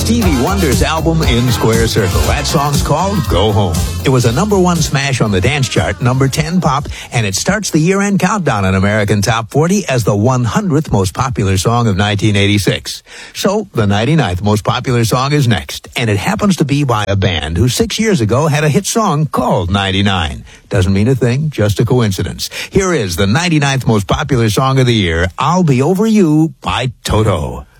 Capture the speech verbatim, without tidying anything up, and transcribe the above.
Stevie Wonder's album In Square Circle. That song's called Go Home. It was a number one smash on the dance chart, number ten pop, and it starts the year-end countdown on American Top forty as the one hundredth most popular song of nineteen eighty-six. So, the ninety-ninth most popular song is next, and it happens to be by a band who six years ago had a hit song called ninety-nine. Doesn't mean a thing, just a coincidence. Here is the ninety-ninth most popular song of the year, I'll Be Over You by Toto.